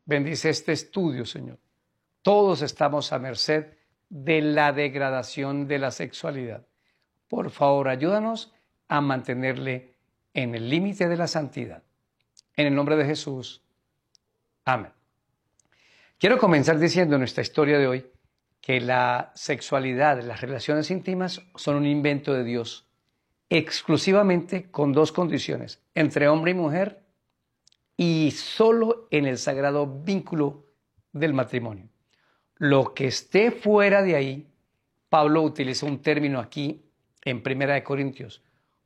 Bendice este estudio, Señor. Todos estamos a merced de la degradación de la sexualidad. Por favor, ayúdanos a mantenerle en el límite de la santidad. En el nombre de Jesús. Amén. Quiero comenzar diciendo en nuestra historia de hoy que la sexualidad, las relaciones íntimas son un invento de Dios, exclusivamente con dos condiciones, entre hombre y mujer y solo en el sagrado vínculo del matrimonio. Lo que esté fuera de ahí, Pablo utiliza un término aquí en 1 Corintios,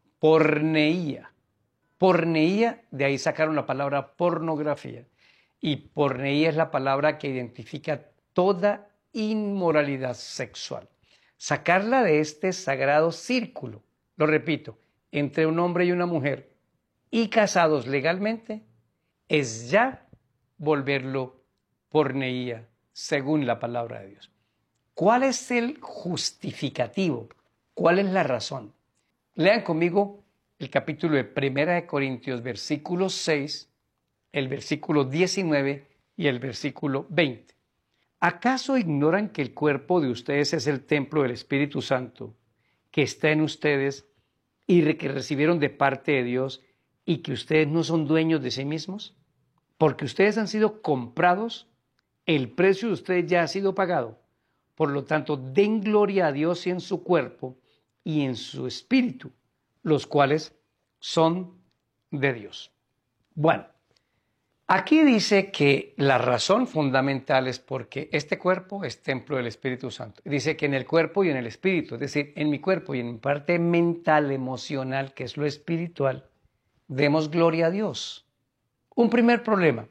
porneía. Porneía, de ahí sacaron la palabra pornografía. Y porneía es la palabra que identifica toda inmoralidad sexual. Sacarla de este sagrado círculo, lo repito, entre un hombre y una mujer y casados legalmente, es ya volverlo porneía, según la palabra de Dios. ¿Cuál es el justificativo? ¿Cuál es la razón? Lean conmigo el capítulo de 1 Corintios, versículo 6, el versículo 19 y el versículo 20. ¿Acaso ignoran que el cuerpo de ustedes es el templo del Espíritu Santo, que está en ustedes y que recibieron de parte de Dios, y que ustedes no son dueños de sí mismos? Porque ustedes han sido comprados, el precio de ustedes ya ha sido pagado. Por lo tanto, den gloria a Dios en su cuerpo y en su espíritu, los cuales son de Dios. Bueno, aquí dice que la razón fundamental es porque este cuerpo es templo del Espíritu Santo. Dice que en el cuerpo y en el espíritu, es decir, en mi cuerpo y en mi parte mental, emocional, que es lo espiritual, demos gloria a Dios. Un primer problema,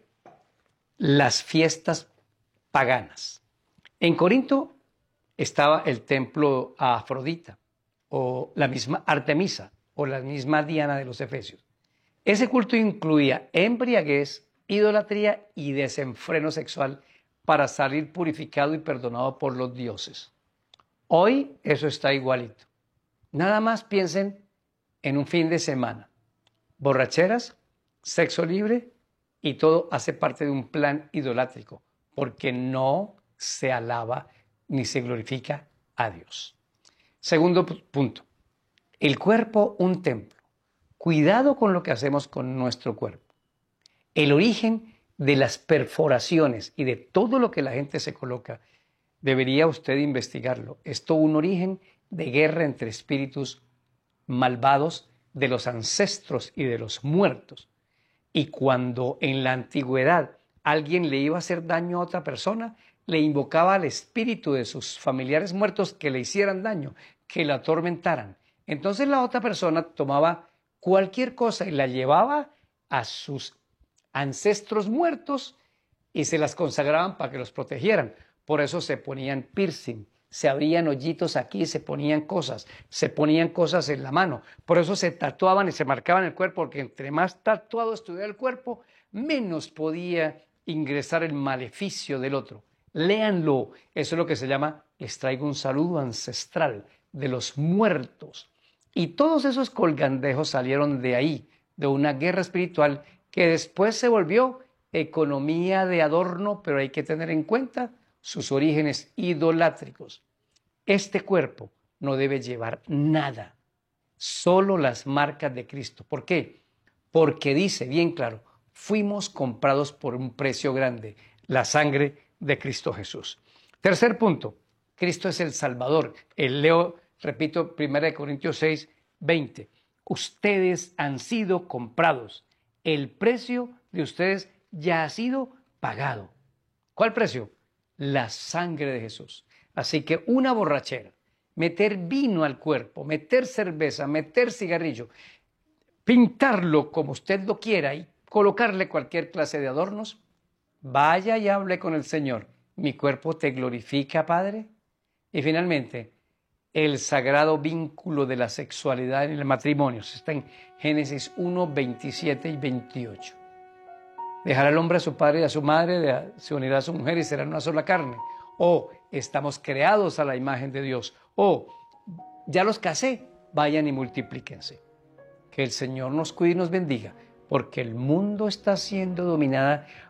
las fiestas paganas. En Corinto estaba el templo a Afrodita, o la misma Artemisa, o la misma Diana de los Efesios. Ese culto incluía embriaguez, idolatría y desenfreno sexual para salir purificado y perdonado por los dioses. Hoy eso está igualito. Nada más piensen en un fin de semana. Borracheras, sexo libre y todo hace parte de un plan idolátrico, porque no se alaba ni se glorifica a Dios. Segundo punto, el cuerpo un templo. Cuidado con lo que hacemos con nuestro cuerpo. El origen de las perforaciones y de todo lo que la gente se coloca, debería usted investigarlo. Es todo un origen de guerra entre espíritus malvados de los ancestros y de los muertos. Y cuando en la antigüedad alguien le iba a hacer daño a otra persona, le invocaba al espíritu de sus familiares muertos que le hicieran daño, que la atormentaran. Entonces la otra persona tomaba cualquier cosa y la llevaba a sus ancestros muertos y se las consagraban para que los protegieran. Por eso se ponían piercing, se abrían hoyitos aquí, se ponían cosas en la mano. Por eso se tatuaban y se marcaban el cuerpo, porque entre más tatuado estuviera el cuerpo, menos podía ingresar el maleficio del otro. Léanlo, eso es lo que se llama, les traigo un saludo ancestral de los muertos. Y todos esos colgandejos salieron de ahí, de una guerra espiritual que después se volvió economía de adorno, pero hay que tener en cuenta sus orígenes idolátricos. Este cuerpo no debe llevar nada, solo las marcas de Cristo. ¿Por qué? Porque dice bien claro, fuimos comprados por un precio grande, la sangre de Cristo Jesús. Tercer punto, Cristo es el Salvador. Repito, 1 Corintios 6, 20. Ustedes han sido comprados. El precio de ustedes ya ha sido pagado. ¿Cuál precio? La sangre de Jesús. Así que una borrachera, meter vino al cuerpo, meter cerveza, meter cigarrillo, pintarlo como usted lo quiera y colocarle cualquier clase de adornos, vaya y hable con el Señor. ¿Mi cuerpo te glorifica, Padre? Y finalmente, el sagrado vínculo de la sexualidad en el matrimonio. Está en Génesis 1, 27 y 28. Dejará el hombre a su padre y a su madre, se unirá a su mujer y serán una sola carne. O estamos creados a la imagen de Dios. O ya los casé, vayan y multiplíquense. Que el Señor nos cuide y nos bendiga, porque el mundo está siendo dominada